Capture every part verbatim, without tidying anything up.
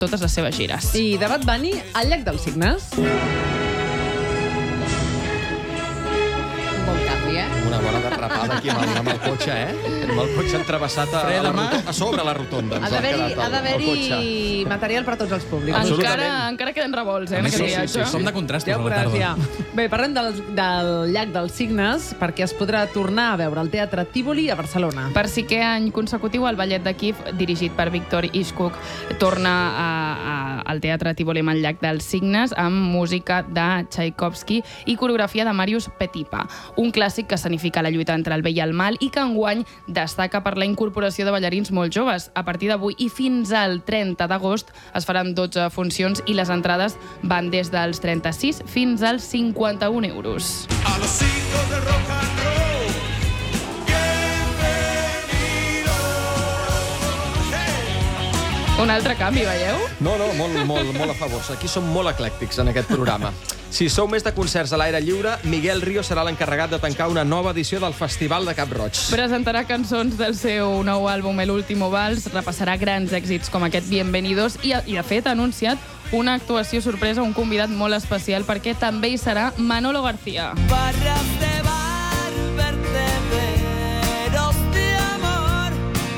totes les seves gires. I de Bad Bunny, al llac dels Cignes. Un bon canvi, eh? Una bona derrapada aquí amb el, amb el cotxe, eh? Amb el cotxe entrevessat a, a, la rotonda, a sobre la rotonda. Ha d'haver-hi material per a tots els públics. Encara, encara queden revolts, eh, en aquest viatge. Sí, sí, som de contrastos Ja a la tarda. ja. Bé, parlem del, del llac dels Cignes, perquè es podrà tornar a veure el Teatre Tívoli a Barcelona. Per cinquè any consecutiu, el ballet de Kíev, dirigit per Víctor Ishkuk, torna a, a, al Teatre Tívoli amb el llac dels Cignes, amb música de Tchaikovsky i coreografia de Marius Petipa, un clàssic que escenifica la lluita entre el bé i el mal i que enguany destaca per la incorporació de ballarins molt joves. A partir d'avui i fins al trenta d'agost es faran dotze funcions i les entrades van des dels trenta-sis fins als cinquanta-un euros. A los hijos del rock and roll, bienvenidos. Hey. Un altre canvi, veieu? No, no, molt, molt, molt a favor. Aquí som molt eclèctics en aquest programa. Si sou més de concerts a l'aire lliure, Miguel Río serà l'encarregat de tancar una nova edició del Festival de Cap Roig. Presentarà cançons del seu nou àlbum El Último Vals, repassarà grans èxits com aquest Bienvenidos i, i de fet, ha anunciat una actuació sorpresa, un convidat molt especial, perquè també hi serà Manolo García. Barras de bar, vertederos de amor.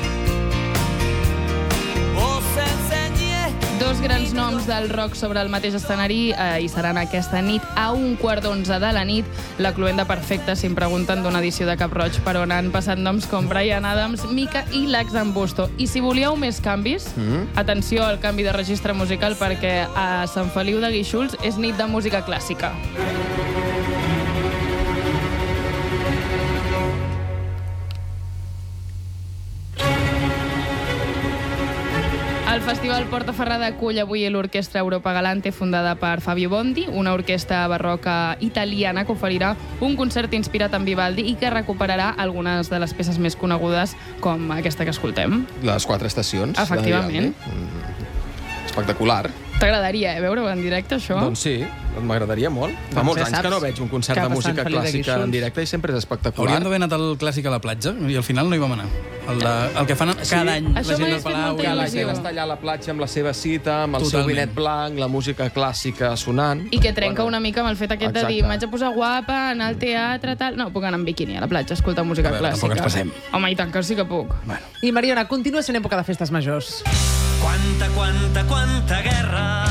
Os enseñé. Dos grans noms del rock sobre el mateix escenari eh, hi seran aquesta nit a un quart d'onze de la nit. La cluenda perfecta, si em pregunten d'una edició de Cap Roig, per on han passat noms com Bryan Adams, Mika i Lax Ambusto. I si volíeu més canvis, mm. atenció al canvi de registre musical, perquè a Sant Feliu de Guíxols és nit de música clàssica. El Festival Portaferrada acull avui l'Orquestra Europa Galante, fundada per Fabio Bondi, una orquestra barroca italiana que oferirà un concert inspirat en Vivaldi i que recuperarà algunes de les peces més conegudes, com aquesta que escoltem. Les quatre estacions. Efectivament. Mm, espectacular. T'agradaria, eh, veure-ho en directe, això? Doncs sí, m'agradaria molt. Fa Doncs molts ja anys saps que no veig un concert cap de a música Sant Feliu de clàssica Guíxols. en directe i sempre és espectacular. Hauríem d'haver anat al clàssic a la platja i al final no hi vam anar. El, de, el que fan cada any Això la gent m'hagués del fet Palau. molta Que la il·lusió. gent està allà a la platja amb la seva cita, amb el seu Totalment. vinet blanc, la música clàssica sonant. I que trenca una mica amb el fet aquest de dir Exacte. m'haig de posar guapa, anar al teatre, tal... No, puc anar en biquini a la platja, escoltar música A veure, clàssica. tampoc ens passem. Home, i tant que sí que puc. Bueno. I Mariona, continua sent època de festes majors. Quanta, quanta, quanta guerra.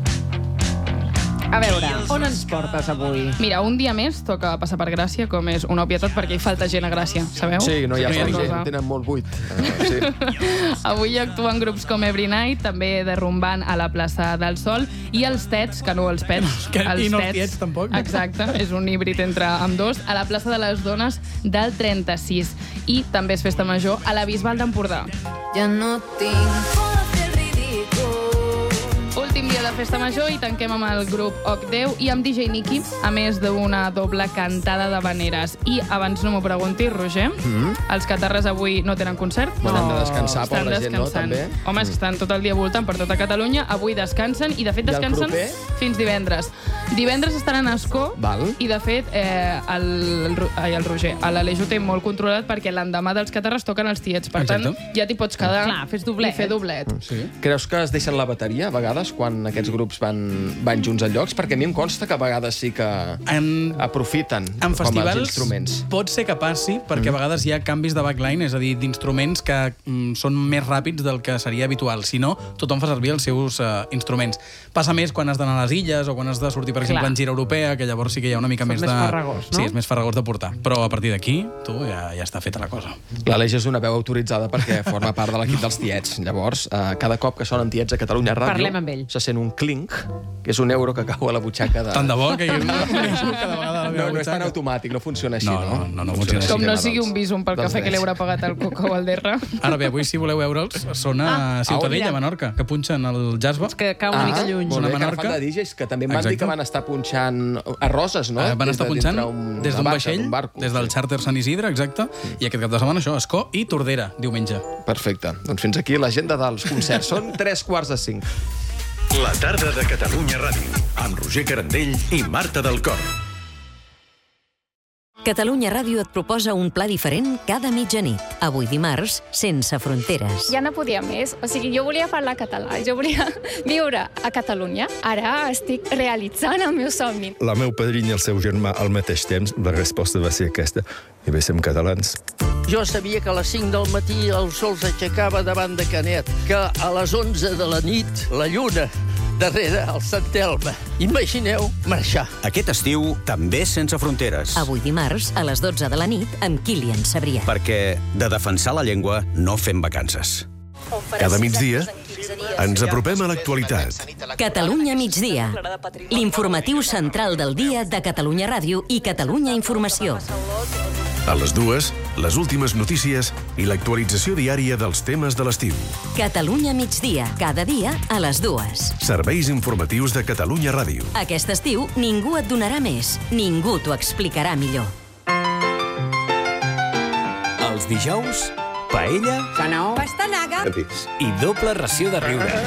A veure, on ens portes avui? Mira, un dia més toca passar per Gràcia, com és una obvietat, perquè hi falta gent a Gràcia, sabeu? Sí, no hi ha Sí, prou no hi ha gent, cosa. tenen molt buit. Uh, sí. Avui actuen grups com Every Night, també derrumbant a la plaça del Sol, i els Tets, que no els Pets, Que- els i no els Tiets, tampoc. Exacte, és un híbrid entre ambdós, a la plaça de les Dones del trenta-sis. I també és festa major a la Bisbal d'Empordà. Ja no tinc por de fer el ridícul. Últim dia de festa major i tanquem amb el grup O C deu i amb D J Nicky, a més d'una doble cantada de veneres. I abans no m'ho preguntis, Roger, mm-hmm. els catarres avui no tenen concert? Bueno, han de descansar, Estan pobra gent, no, descansant. també? Home, és que estan tot el dia voltant per tota Catalunya. Avui descansen i, de fet, I el descansen proper? fins divendres. Divendres estaran a Ascó Val. i, de fet, eh, el, el, Ru- ai, el Roger, l'Aleix ho té molt controlat perquè l'endemà dels catarres toquen els tiets. Per tant, Exacte. ja t'hi pots quedar Clar, fes doblet. i fer doblet. Sí. Creus que es deixen la bateria a vegades quan aquests grups van, van junts a llocs? Perquè a mi em consta que a vegades sí que En, aprofiten en com els festivals instruments. pot ser que passi, perquè a vegades hi ha canvis de backline, és a dir, d'instruments que mm, són més ràpids del que seria habitual. Si no, tothom fa servir els seus uh, instruments. Passa més quan has d'anar a les illes o quan has de sortir, per exemple, Clar. en gira europea, que llavors sí que hi ha una mica Són més més de... farragós, no? Sí, és més farragós de portar. Però a partir d'aquí, tu, ja, ja està feta la cosa. L'Aleix és una veu autoritzada perquè forma part de l'equip dels tiets. Llavors, eh, cada cop que sonen tiets a Catalunya Ràdio, Parlem amb ell. se sent un clink, que és un euro que cau a la butxaca de... Tant de bo que hi ha cada vegada a la meva No, no és tan butxaca. automàtic, no funciona així, No, no? no, no, no funciona així. Com no Doncs- sigui un bísum pel doncs cafè que res. li haurà pagat el Coco Valderra. Ara bé, avui, si voleu veure'ls, són a Ah, Ciutadella, mira. a Menorca, que punxen el Jasba. Que cau una mica lluny. Molt Són a bé, que ara Menorca. fan de D Js, que també em van Exacte. dir que van estar punxant a Roses, no? Eh, van Des estar de punxant dintre un- des d'un una barca, vaixell, d'un barco. des del xàrter Sant Isidre, exacte, i aquest cap de setmana això, Ascó i Tordera, diumenge. Perfecte. Doncs fins aquí l'agenda dels concerts. Són tres quarts de cinc. La tarda de Catalunya Ràdio, amb Roger Carandell i Marta del Cor. Catalunya Ràdio et proposa un pla diferent cada mitjanit. Avui dimarts, sense fronteres. Ja no podia més. O sigui, jo volia parlar català, jo volia viure a Catalunya. Ara estic realitzant el meu somni. La meu padrina i el seu germà al mateix temps, la resposta va ser aquesta. I bé, som catalans. Jo sabia que a les cinc del matí el sol s'aixecava davant de Canet, que a les onze de la nit la lluna darrere el Sant Telme. Imagineu marxar. Aquest estiu, també sense fronteres. Avui dimarts, a les dotze de la nit, amb Kilian Sabrià. Perquè de defensar la llengua no fem vacances. Cada migdia ens apropem a l'actualitat. Catalunya migdia. L'informatiu central del dia de Catalunya Ràdio i Catalunya Informació. A les dues, les últimes notícies i l'actualització diària dels temes de l'estiu. Catalunya migdia, cada dia a les dues. Serveis informatius de Catalunya Ràdio. Aquest estiu ningú et donarà més, ningú t'ho explicarà millor. Els dijous, paella, Sanao, pastanaga i doble ració de riure.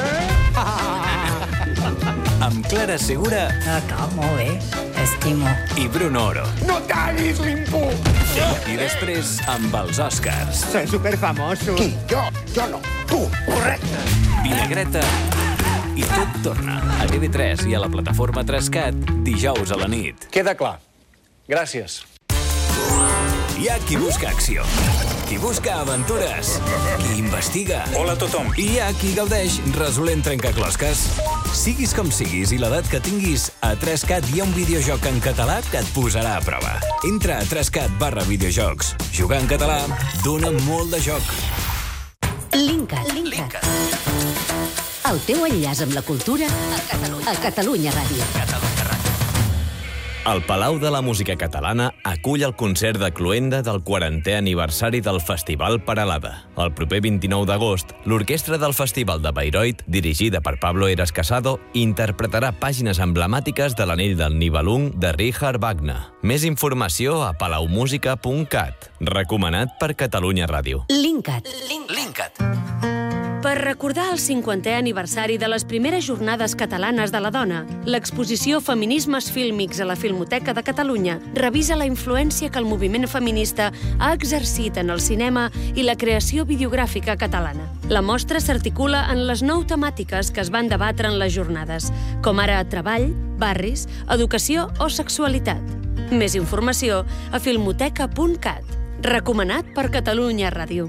Amb Clara Segura... Acá, molt bé, estimo. I Bruno Oro. No tallis l'impú! I després amb els Oscars. Soy superfamoso. Qui? Jo? Jo no. Tu. Correcte. Vinagreta i tot torna a T V tres i a la plataforma Trascat dijous a la nit. Queda clar. Gràcies. Hi ha qui busca acció, qui busca aventures, qui investiga. Hola a tothom. I hi ha qui gaudeix resolent trencaclosques. Siguis com siguis i l'edat que tinguis, a Trascat hi ha un videojoc en català que et posarà a prova. Entra a Trascat barra videojocs. Jugar en català dona molt de joc. Linkat. Linkat. El teu enllaç amb la cultura a Catalunya, a Catalunya Ràdio. Catalunya Ràdio. El Palau de la Música Catalana acull el concert de cloenda del quarantè aniversari del Festival Peralada. El proper vint-i-nou d'agost, l'orquestra del Festival de Bayreuth, dirigida per Pablo Eras Casado, interpretarà pàgines emblemàtiques de l'Anell del Nibelung de Richard Wagner. Més informació a palaumusica punt cat. Recomanat per Catalunya Ràdio. Linkat. Linkat. Per recordar el cinquantè aniversari de les primeres jornades catalanes de la dona, l'exposició Feminismes fílmics a la Filmoteca de Catalunya revisa la influència que el moviment feminista ha exercit en el cinema i la creació videogràfica catalana. La mostra s'articula en les nou temàtiques que es van debatre en les jornades, com ara treball, barris, educació o sexualitat. Més informació a filmoteca punt cat. Recomanat per Catalunya Ràdio.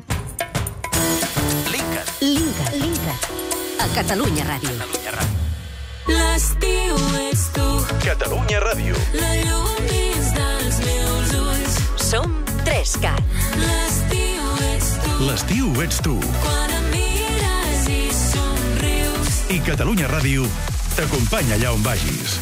Linkat. Linkat. A Catalunya Ràdio. L'estiu ets tu. Catalunya Ràdio. La llum dins dels meus ulls. Som Trascat. L'estiu ets tu. L'estiu ets tu. Quan em mires i somrius. I Catalunya Ràdio t'acompanya allà on vagis.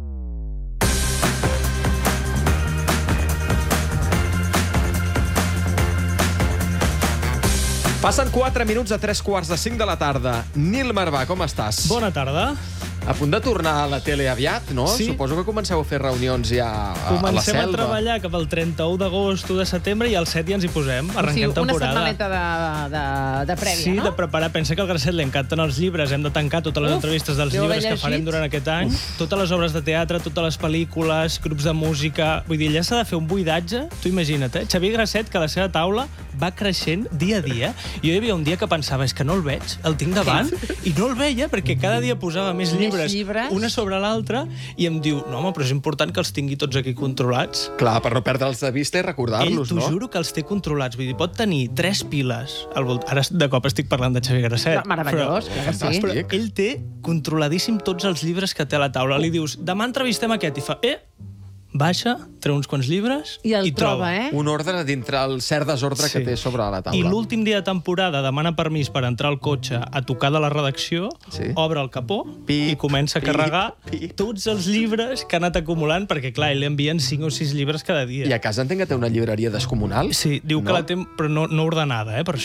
Passen quatre minuts a tres quarts de cinc de la tarda. Nil Marvà, com estàs? Bona tarda. A punt de tornar a la tele aviat, no? Sí. Suposo que comenceu a fer reunions ja a, a la Comencem selva. a treballar cap al trenta-u d'agost, u de setembre, i al set ja ens hi posem. Arrenquem sí, temporada. Una setmaneta de, de, de prèvia, sí, no? de preparar. Pensa que al Gracet li encanten els llibres. Hem de tancar totes les Uf, entrevistes dels jo llibres l'he que farem llegit. durant aquest any. Uf. Totes les obres de teatre, totes les pel·lícules, grups de música... Vull dir, ja s'ha de fer un buidatge. Tu imagina't, eh? Xavier Gracet, que a la seva taula va creixent dia a dia. Jo hi havia un dia que pensava, és que no el veig, el tinc davant, i no el veia perquè cada dia posava més llibres, llibres. una sobre l'altra, i em diu, no, home, però és important que els tingui tots aquí controlats. Clar, per no perdre'ls de vista i recordar-los, Ell, t'ho no? juro que els té controlats. Vull dir, pot tenir tres piles al voltant. Ara, de cop, estic parlant de Xavier Gracet. Meravellós, clar que sí. Però ell té controladíssim tots els llibres que té a la taula. Li dius, demà entrevistem aquest, i fa, eh, baixa, treu uns quants llibres i, el i troba. troba, eh? Un ordre dintre el cert desordre Sí. que té sobre la taula. I l'últim dia de temporada demana permís per entrar al cotxe a tocar de la redacció, Sí. obre el capó Pi, i comença a pi, carregar pi. tots els llibres que ha anat acumulant, perquè, clar, ell li envien cinc o sis llibres cada dia. I a casa entenc que té una llibreria descomunal? Sí, diu que No? la té, però no, no ordenada, eh, per això.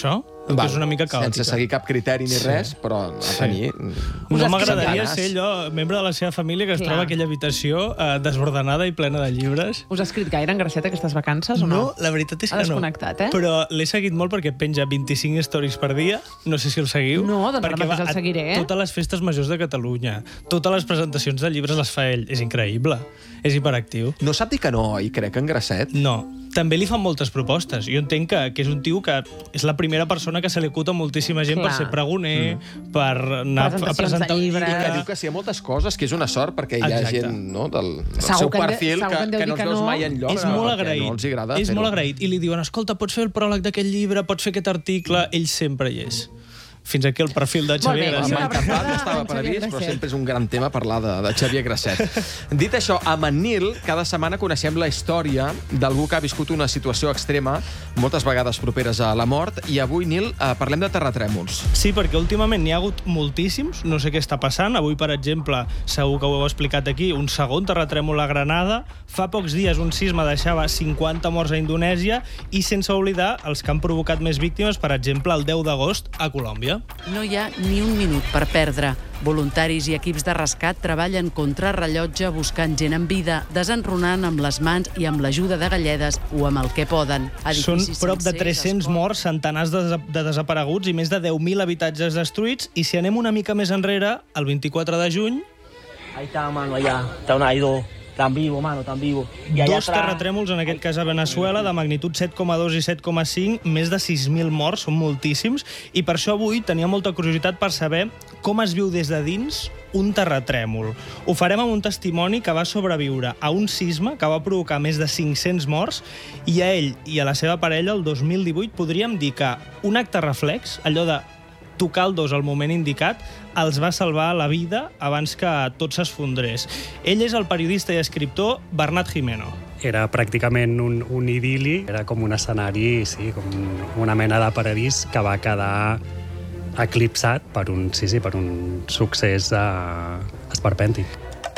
que és una mica caòtica. Sense seguir cap criteri ni res, però a tenir... No m'agradaria ser allò, membre de la seva família, que es Clar. troba a aquella habitació eh, desordenada i plena de llibres. Us ha escrit gaire en Gracet aquestes vacances o no? No, la veritat és que ha no. desconnectat, eh? Però l'he seguit molt perquè penja vint-i-cinc stories per dia, no sé si el seguiu. No, doncs ara perquè mateix va el a seguiré. totes les festes majors de Catalunya, totes les presentacions de llibres les fa ell. És increïble, és hiperactiu. No sap dir que no, oi, crec, en Gracet? No. També li fan moltes propostes. Jo entenc que, que és un tio que és la primera persona que se li acuta a moltíssima gent Clar. per ser pregoner, mm. per anar a presentar un llibre. I que diu que sí a moltes coses, que és una sort, perquè hi ha Exacte. gent no, del, del Segur seu que en de- perfil segur que, que en deu que no dir els que veus no. mai enlloc. És molt perquè agraït. No els agrada és fer-ho. molt agraït. I li diuen, escolta, pots fer el pròleg d'aquest llibre, pots fer aquest article... Ell sempre hi és. Fins aquí el perfil de Xavier bé, Gracet. M'ha encantat, no estava en Xavier previst, però Gracet. sempre és un gran tema parlar de, de Xavier Gracet. Dit això, a Manil, cada setmana coneixem la història d'algú que ha viscut una situació extrema, moltes vegades properes a la mort, i avui, Nil, eh, parlem de terratrèmols. Sí, perquè últimament n'hi ha hagut moltíssims, no sé què està passant. Avui, per exemple, segur que ho heu explicat aquí, un segon terratrèmol a Granada. Fa pocs dies un sisme deixava cinquanta morts a Indonèsia i sense oblidar els que han provocat més víctimes, per exemple, el deu d'agost a Colòmbia. No hi ha ni un minut per perdre. Voluntaris i equips de rescat treballen contra rellotge buscant gent en vida, desenrunant amb les mans i amb l'ajuda de galledes o amb el que poden. Són Edificis prop de sencers, tres-cents morts, centenars de, des de desapareguts i més de deu mil habitatges destruïts. I si anem una mica més enrere, el vint-i-quatre de juny, Ahí está, mano, allá. Está una ido tan vivo, mano, tan vivo. Y allá dos atrás... terratrèmols, en aquest cas a Venezuela, de magnitud set coma dos i set coma cinc, més de sis mil morts, són moltíssims, i per això avui tenia molta curiositat per saber com es viu des de dins un terratrèmol. Ho farem amb un testimoni que va sobreviure a un sisme que va provocar més de cinc-cents morts, i a ell i a la seva parella, el dos mil divuit, podríem dir que un acte reflex, allò de tocar el dos al moment indicat, els va salvar la vida abans que tot s'esfondrés. Ell és el periodista i escriptor Bernat Jimeno. Era pràcticament un, un idili, era com un escenari, sí, com una mena de paradís que va quedar eclipsat per un, sí, sí, per un succés uh, esperpèntic.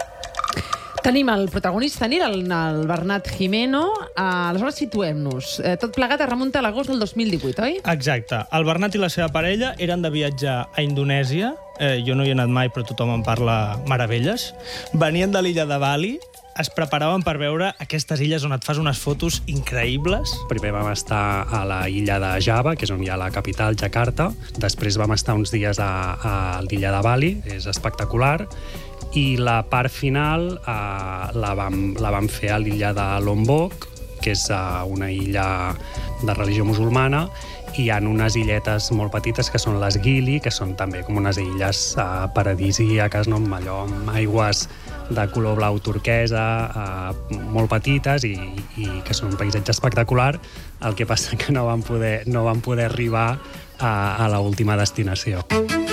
Tenim el protagonista, Nil, el, el Bernat Jimeno. Uh, aleshores, situem-nos. Uh, tot plegat es remunta a l'agost del dos mil divuit, oi? Exacte. El Bernat i la seva parella eren de viatge a Indonèsia. Eh, jo no hi he anat mai, però tothom en parla meravelles. Venien de l'illa de Bali, es preparaven per veure aquestes illes on et fas unes fotos increïbles. Primer vam estar a la illa de Java, que és on hi ha la capital, Jakarta. Després vam estar uns dies a, a l'illa de Bali, és espectacular. I la part final eh, la, vam, la vam fer a l'illa de Lombok, que és uh, una illa de religió musulmana, i hi ha unes illetes molt petites que són les Gili, que són també com unes illes uh, paradisíaques, no? Amb allò, amb aigües de color blau turquesa, uh, molt petites i, i que són un paisatge espectacular. El que passa que no vam poder, no vam poder arribar a, a l'última destinació.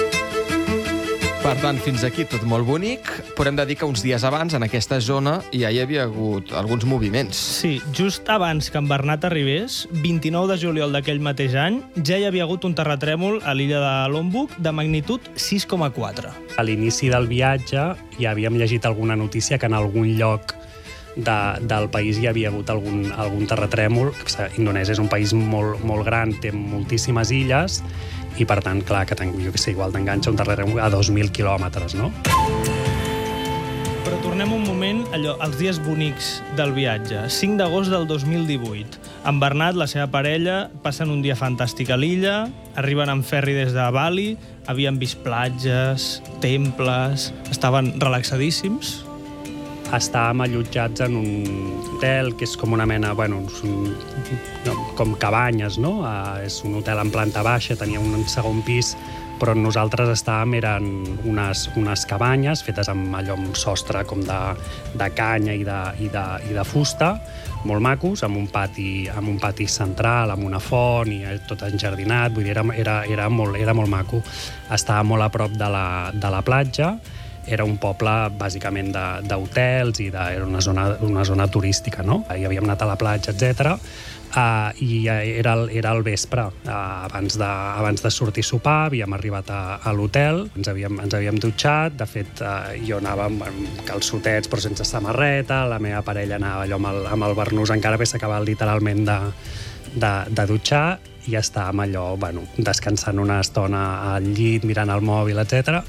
Per tant, fins aquí tot molt bonic. Podem dir que uns dies abans, en aquesta zona, ja hi havia hagut alguns moviments. Sí, just abans que en Bernat arribés, vint-i-nou de juliol d'aquell mateix any, ja hi havia hagut un terratrèmol a l'illa de Lombok de magnitud sis coma quatre. A l'inici del viatge ja havíem llegit alguna notícia que en algun lloc de, del país hi havia hagut algun, algun terratrèmol. Indonèsia és un país molt, molt gran, té moltíssimes illes, i per tant, clar, que jo que sé, igual t'enganxa un terratrèmol a dos mil quilòmetres, no? Però tornem un moment allò, als dies bonics del viatge. cinc d'agost del dos mil divuit. En Bernat, la seva parella, passen un dia fantàstic a l'illa, arriben en ferri des de Bali, havien vist platges, temples, estaven relaxadíssims. Estàvem allotjats en un hotel que és com una mena, bueno, un, no, com cabanyes, no? Uh, és un hotel en planta baixa, tenia un segon pis, però nosaltres estàvem, eren unes, unes cabanyes fetes amb allò, amb un sostre com de, de canya i de, i, de, i de fusta, molt macos, amb un pati, amb un pati central, amb una font i tot enjardinat, vull dir, era, era, era, molt, era molt maco. Estava molt a prop de la, de la platja. Era un poble, bàsicament, d'hotels i de, era una zona, una zona turística, no? Hi havíem anat a la platja, etcètera. Uh, I era, el, era el vespre. Uh, abans, de, abans de sortir a sopar, havíem arribat a, a l'hotel, ens havíem, ens havíem dutxat. De fet, uh, jo anava amb, amb calçotets però sense samarreta, la meva parella anava allò amb el, amb el barnús encara bé s'acabava literalment de, de, de dutxar i estàvem allò, bueno, descansant una estona al llit, mirant el mòbil, etcètera.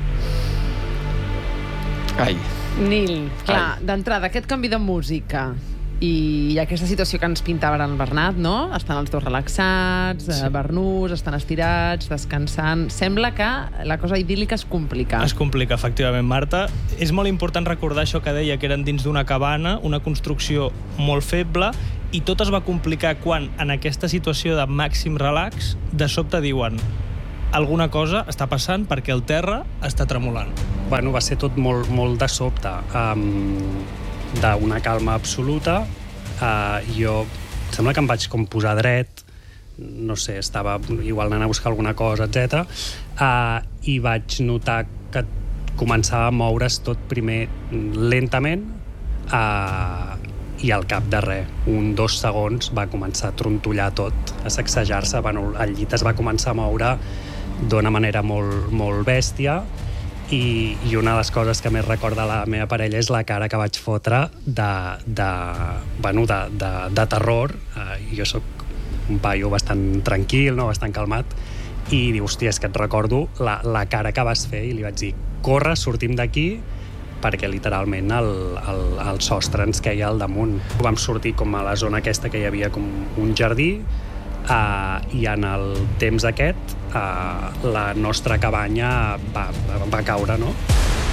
Ai. Nil, clar, d'entrada, aquest canvi de música i aquesta situació que ens pintava ara el Bernat, no? Estan els dos relaxats, sí. Bernús, estan estirats, descansant. Sembla que la cosa idíl·lica es complica. Es complica, efectivament, Marta. És molt important recordar això que deia, que eren dins d'una cabana, una construcció molt feble, i tot es va complicar quan, en aquesta situació de màxim relax, de sobte diuen alguna cosa està passant perquè el terra està tremolant. Bueno, va ser tot molt, molt de sobte. Um, d'una calma absoluta. Uh, jo, sembla que em vaig com posar dret, no sé, estava igual anant a buscar alguna cosa, etcètera. Uh, I vaig notar que començava a moure's tot primer lentament uh, i al cap de res, un dos segons, va començar a trontollar tot, a sacsejar-se. Bueno, el llit es va començar a moure d'una manera molt, molt bèstia. I, i una de les coses que més recorda la meva parella és la cara que vaig fotre de, de, bueno, de, de, de terror. Uh, jo sóc un paio bastant tranquil, no? Bastant calmat, i diu, hòstia, és que et recordo la, la cara que vas fer, i li vaig dir, corre, sortim d'aquí, perquè literalment el, el, el sostre ens queia al damunt. Vam sortir com a la zona aquesta que hi havia com un jardí, Uh, i en el temps aquest uh, la nostra cabanya va, va caure, no?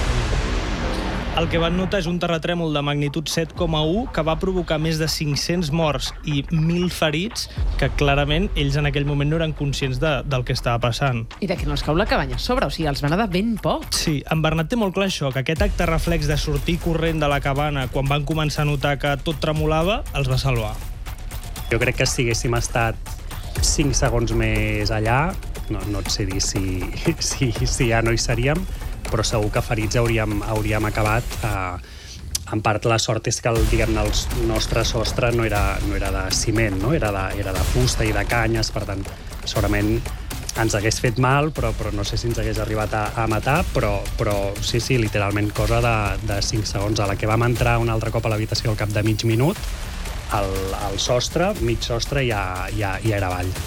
El que van notar és un terratrèmol de magnitud set coma u que va provocar més de cinc-cents morts i mil ferits, que clarament ells en aquell moment no eren conscients de, del que estava passant. I de que no els cau la cabanya a sobre, o sigui, els van anar ben poc. Sí, en Bernat té molt clar això, que aquest acte reflex de sortir corrent de la cabana quan van començar a notar que tot tremolava, els va salvar. Jo crec que si haguéssim estat cinc segons més allà, no, no et sé dir si, si, si ja no hi seríem, però segur que ferits hauríem, hauríem acabat. Eh, en part, la sort és que el, diguem-ne, el nostre sostre no era, no era de ciment, no? Era, de, era de fusta i de canyes, per tant, segurament ens hagués fet mal, però, però no sé si ens hagués arribat a, a matar, però, però sí, sí, literalment cosa de, de cinc segons. A la que vam entrar un altre cop a l'habitació al cap de mig minut, el, el sostre, mig sostre, ja, ja, ja era avall.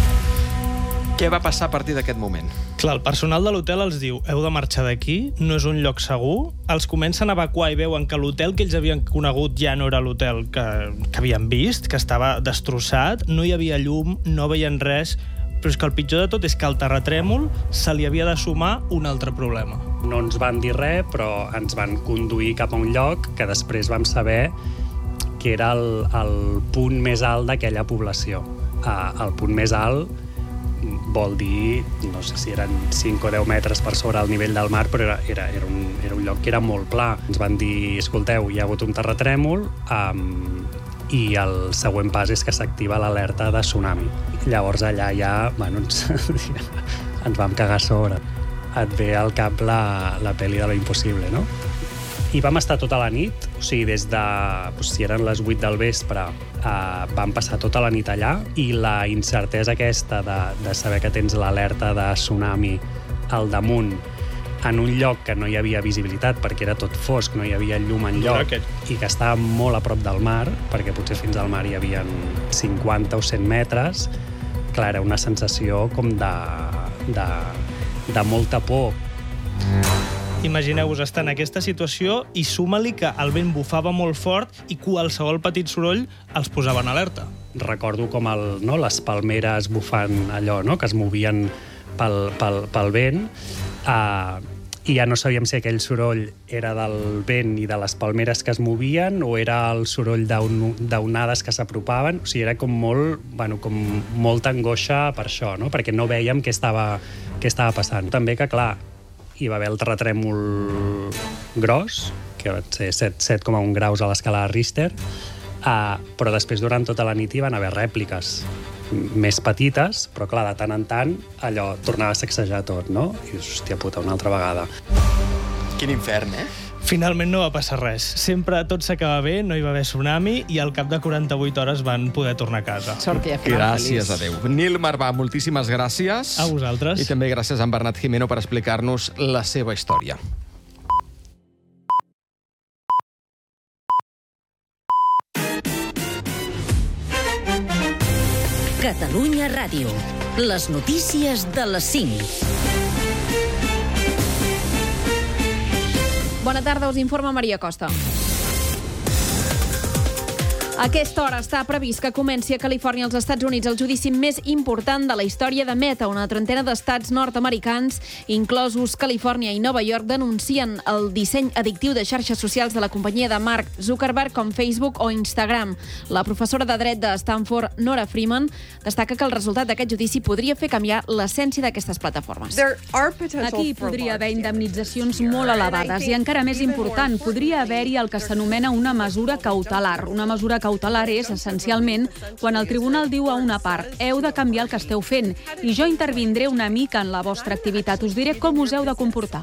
Què va passar a partir d'aquest moment? Clar, el personal de l'hotel els diu heu de marxar d'aquí, no és un lloc segur. Els comencen a evacuar i veuen que l'hotel que ells havien conegut ja no era l'hotel que, que havien vist, que estava destrossat, no hi havia llum, no veien res, però és que el pitjor de tot és que al terratrèmol se li havia de sumar un altre problema. No ens van dir res, però ens van conduir cap a un lloc que després vam saber que era el, el punt més alt d'aquella població. Uh, el punt més alt vol dir, no sé si eren cinc o deu metres per sobre el nivell del mar, però era, era, era, un, era un lloc que era molt pla. Ens van dir, escolteu, hi ha hagut un terratrèmol um, i el següent pas és que s'activa l'alerta de tsunami. Llavors allà ja, bueno, ens, ens vam cagar a sobre. Et ve al cap la, la pel·li de lo impossible, no? I vam estar tota la nit, o sigui, des de, doncs, si eren les vuit del vespre, eh, vam passar tota la nit allà, i la incertesa aquesta de, de saber que tens l'alerta de tsunami al damunt, en un lloc que no hi havia visibilitat, perquè era tot fosc, no hi havia llum enlloc, i que estava molt a prop del mar, perquè potser fins al mar hi havia cinquanta o cent metres, clar, era una sensació com de, de, de molta por. Imagineu-vos estar en aquesta situació i suma-li que el vent bufava molt fort i qualsevol petit soroll els posava en alerta. Recordo com el, no, les palmeres bufant allò, no, que es movien pel, pel, pel vent, uh, i ja no sabíem si aquell soroll era del vent i de les palmeres que es movien o era el soroll d'onades que s'apropaven. O sigui, era com molt, bueno, com molta angoixa per això, no? Perquè no vèiem què estava, què estava passant. També que, clar, hi va haver el terratrèmol gros, que va ser set coma un graus a l'escala de Richter, uh, però després durant tota la nit hi van haver rèpliques més petites, però clar, de tant en tant allò tornava a sacsejar tot, no? I hòstia puta, una altra vegada. Quin infern, eh? Finalment no va passar res. Sempre tot s'acaba bé, no hi va haver tsunami i al cap de quaranta-vuit hores van poder tornar a casa. Sort que ja final Gràcies a Déu. Nil Marvà, moltíssimes gràcies. A vosaltres. I també gràcies a en Bernat Jimeno per explicar-nos la seva història. Catalunya Ràdio. Les notícies de les cinc. Bona tarda, us informa Maria Costa. A aquesta hora està previst que comenci a Califòrnia, als Estats Units, el judici més important de la història de Meta. Una trentena d'estats nord-americans, inclosos Califòrnia i Nova York, denuncien el disseny addictiu de xarxes socials de la companyia de Mark Zuckerberg com Facebook o Instagram. La professora de dret de Stanford, Nora Freeman, destaca que el resultat d'aquest judici podria fer canviar l'essència d'aquestes plataformes. Aquí podria haver indemnitzacions molt elevades i, encara més important, podria haver-hi el que s'anomena una mesura cautelar. Una mesura cautelar és, essencialment, quan el tribunal diu a una part heu de canviar el que esteu fent i jo intervindré una mica en la vostra activitat. Us diré com us heu de comportar.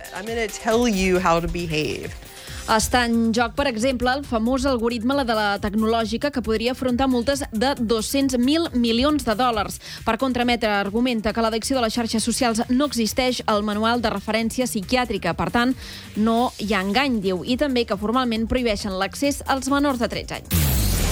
Està en joc, per exemple, el famós algoritme de la tecnològica que podria afrontar multes de dos-cents mil milions de dòlars. Per contra, Meta argumenta que l'addicció de les xarxes socials no existeix al manual de referència psiquiàtrica. Per tant, no hi ha engany, diu, i també que formalment prohibeixen l'accés als menors de tretze anys.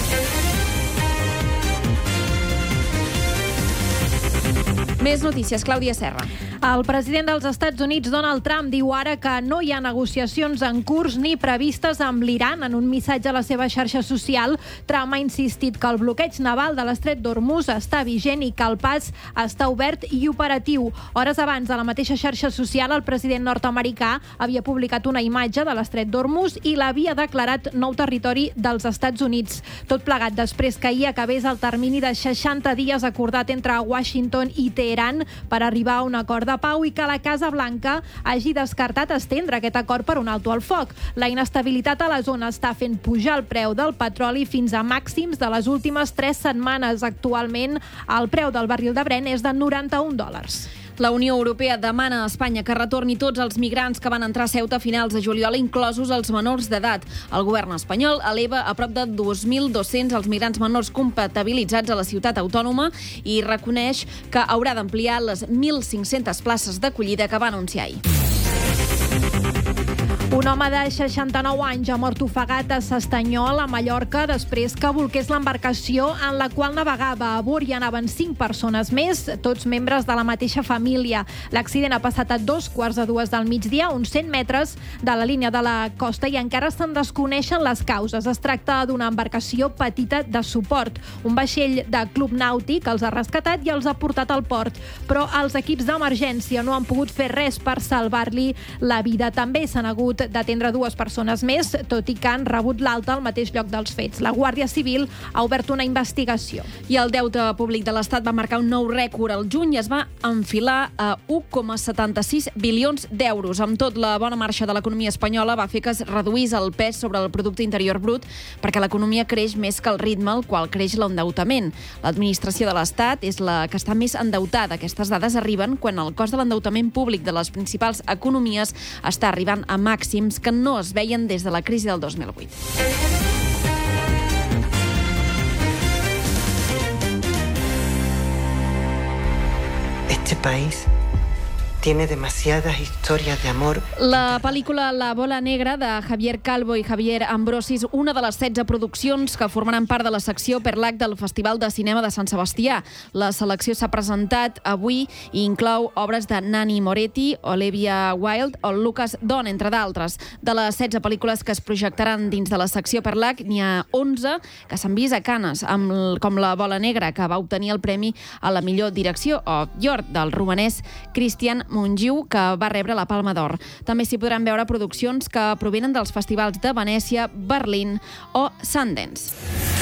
Més notícies, Clàudia Serra. El president dels Estats Units, Donald Trump, diu ara que no hi ha negociacions en curs ni previstes amb l'Iran. En un missatge a la seva xarxa social, Trump ha insistit que el bloqueig naval de l'estret d'Hormuz està vigent i que el pas està obert i operatiu. Hores abans, a la mateixa xarxa social, el president nord-americà havia publicat una imatge de l'estret d'Hormuz i l'havia declarat nou territori dels Estats Units. Tot plegat després que ahir acabés el termini de seixanta dies acordat entre Washington i Teheran per arribar a un acord de pau i que la Casa Blanca hagi descartat estendre aquest acord per un alto al foc. La inestabilitat a la zona està fent pujar el preu del petroli fins a màxims de les últimes tres setmanes. Actualment, el preu del barril de Brent és de noranta-un dòlars. La Unió Europea demana a Espanya que retorni tots els migrants que van entrar a Ceuta a finals de juliol, inclosos els menors d'edat. El govern espanyol eleva a prop de dos mil dos-cents els migrants menors compatibilitzats a la ciutat autònoma i reconeix que haurà d'ampliar les mil cinc-centes places d'acollida que va anunciar ahir. Un home de seixanta-nou anys ha mort ofegat a S'Estanyol, a Mallorca, després que volqués l'embarcació en la qual navegava. A bord hi anaven cinc persones més, tots membres de la mateixa família. L'accident ha passat a dos quarts de dues del migdia, uns cent metres de la línia de la costa, i encara se'n desconeixen les causes. Es tracta d'una embarcació petita de suport. Un vaixell de club nàutic els ha rescatat i els ha portat al port. Però els equips d'emergència no han pogut fer res per salvar-li la vida. També s'han hagut d'atendre dues persones més, tot i que han rebut l'alta al mateix lloc dels fets. La Guàrdia Civil ha obert una investigació. I el deute públic de l'Estat va marcar un nou rècord. El juny es va enfilar a un coma setanta-sis bilions d'euros. Amb tot, la bona marxa de l'economia espanyola va fer que es reduís el pes sobre el producte interior brut perquè l'economia creix més que el ritme al qual creix l'endeutament. L'administració de l'Estat és la que està més endeutada. Aquestes dades arriben quan el cost de l'endeutament públic de les principals economies està arribant a màxims que no es veien des de la crisi del dos mil vuit. Este país tiene demasiadas historias de amor. La pel·lícula La bola negra, de Javier Calvo i Javier Ambrosi, és una de les setze produccions que formaran part de la secció Perlac del Festival de Cinema de Sant Sebastià. La selecció s'ha presentat avui i inclou obres de Nanni Moretti, Olivia Wilde o Lucas Don, entre d'altres. De les setze pel·lícules que es projectaran dins de la secció Perlac, n'hi ha onze que s'han vist a Canes, amb, com La bola negra, que va obtenir el premi a la millor direcció, o York, del romanès Christian Mungiu, que va rebre la Palma d'Or. També s'hi podran veure produccions que provenen dels festivals de Venècia, Berlín o Sundance.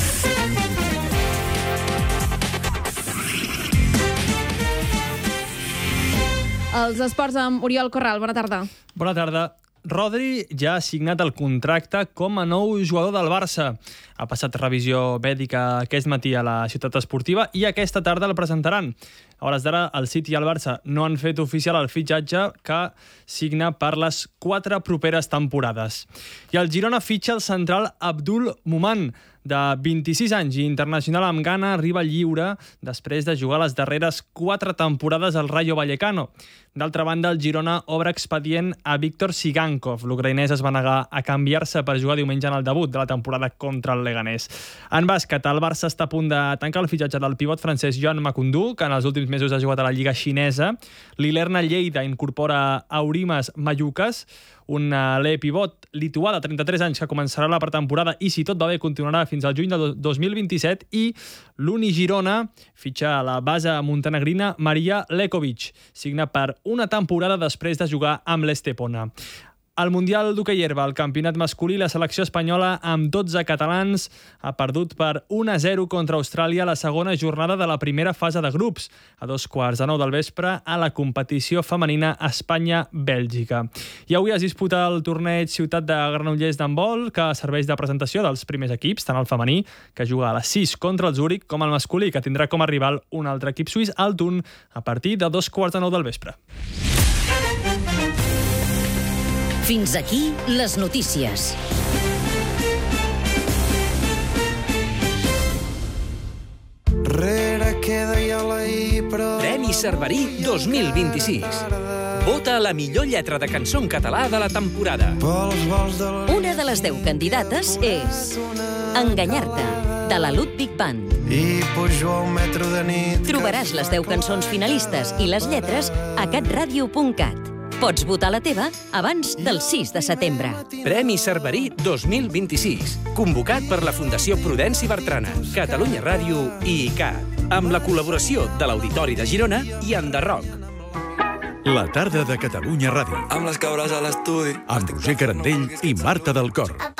Els esports amb Oriol Corral. Bona tarda. Bona tarda. Rodri ja ha signat el contracte com a nou jugador del Barça. Ha passat revisió mèdica aquest matí a la ciutat esportiva i aquesta tarda el presentaran. A hores d'ara, el City i el Barça no han fet oficial el fitxatge que signa per les quatre properes temporades. I el Girona fitxa el central Abdul Muman, de vint-i-sis anys i internacional amb Ghana, arriba lliure després de jugar les darreres quatre temporades al Rayo Vallecano. D'altra banda, el Girona obre expedient a Víctor Sigankov. L'ucraïnès es va negar a canviar-se per jugar diumenge en el debut de la temporada contra el Leganés. En bàsquet, el Barça està a punt de tancar el fitxatge del pivot francès Joan Makoundou, que en els últims mesos ha jugat a la Lliga xinesa. L'Ilerna Lleida incorpora Aurimas Mayukas, un alè pivot lituà de trenta-tres anys que començarà la pretemporada i, si tot va bé, continuarà fins al juny de dos mil vint-i-set. I l'Uni Girona fitxa a la base montenegrina Maria Lekovic, signa per una temporada després de jugar amb l'Estepona. Al Mundial d'hoquei herba, el campionat masculí, la selecció espanyola, amb dotze catalans, ha perdut per un a zero contra Austràlia a la segona jornada de la primera fase de grups, a dos quarts de nou del vespre, a la competició femenina Espanya-Bèlgica. I avui es disputa el torneig Ciutat de Granollers d'handbol, que serveix de presentació dels primers equips, tant el femení, que juga a les sis contra el Zúrich, com el masculí, que tindrà com a rival un altre equip suís, el Thun, a partir de dos quarts de nou del vespre. Fins aquí les notícies. Premi Cerverí dos mil vint-i-sis. Vota la millor lletra de cançó en català de la temporada. Una de les deu candidates és Enganyar-te, de la Ludwig Band. Trobaràs les deu cançons finalistes i les lletres a catradio punt cat. Pots votar la teva abans del sis de setembre. Premi Cerverí dos mil vint-i-sis. Convocat per la Fundació Prudenci Bertrana, Catalunya Ràdio i I C A T, amb la col·laboració de l'Auditori de Girona i Enderroc. La tarda de Catalunya Ràdio. Amb les cabres a l'estudi. Amb Roger Carandell i Marta del Cor.